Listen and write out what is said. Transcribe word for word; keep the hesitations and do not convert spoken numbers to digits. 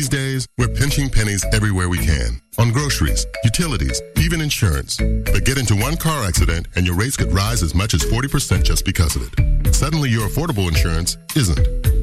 These days, we're pinching pennies everywhere we can. On groceries, utilities, even insurance. But get into one car accident and your rates could rise as much as forty percent just because of it. Suddenly, your affordable insurance isn't.